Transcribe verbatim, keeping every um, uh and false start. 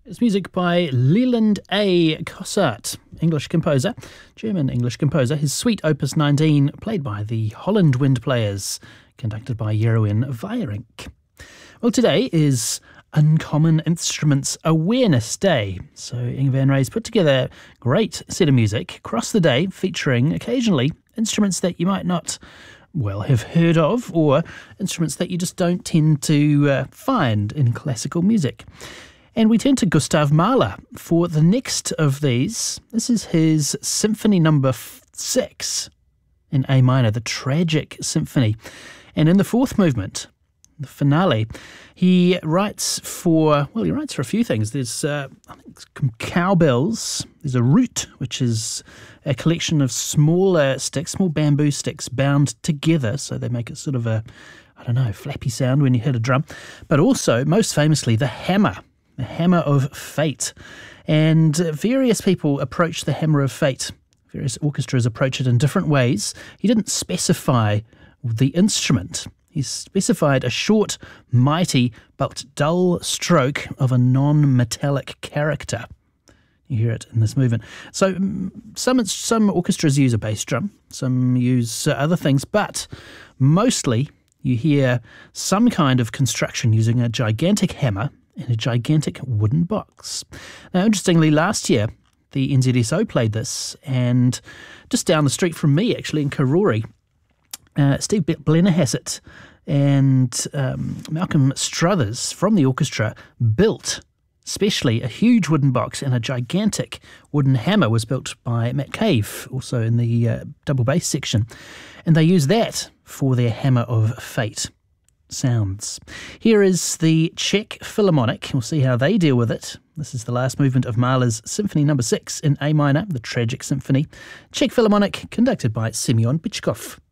It's music by Leland A. Kossart, English composer, German English composer. His Suite Opus nineteen, played by the Holland Wind Players, conducted by Jeroen Weyrink. Well, today is Uncommon Instruments Awareness Day. So Inge van Rey's put together a great set of music across the day, featuring occasionally instruments that you might not, well, have heard of, or instruments that you just don't tend to uh, find in classical music. And we turn to Gustav Mahler for the next of these. This is his Symphony Number Six in A minor, the Tragic Symphony. And in the fourth movement, the finale, he writes for, well, he writes for a few things. There's, uh, I think, some cowbells. There's a root, which is a collection of smaller sticks, small bamboo sticks bound together, so they make it sort of a, I don't know, flappy sound when you hit a drum. But also, most famously, the hammer. The Hammer of Fate. And various people approach the Hammer of Fate. Various orchestras approach it in different ways. He didn't specify the instrument. He specified a short, mighty, but dull stroke of a non-metallic character. You hear it in this movement. So some some orchestras use a bass drum, some use other things, but mostly you hear some kind of construction using a gigantic hammer in a gigantic wooden box. Now, interestingly, last year, the N Z S O played this, and just down the street from me, actually, in Karori, uh, Steve Blennerhassett and um, Malcolm Struthers from the orchestra built, especially, a huge wooden box, and a gigantic wooden hammer was built by Matt Cave, also in the uh, double bass section. And they used that for their Hammer of Fate sounds. Here is the Czech Philharmonic. We'll see how they deal with it. This is the last movement of Mahler's Symphony Number Six in A minor, the Tragic Symphony. Czech Philharmonic, conducted by Semyon Bychkov.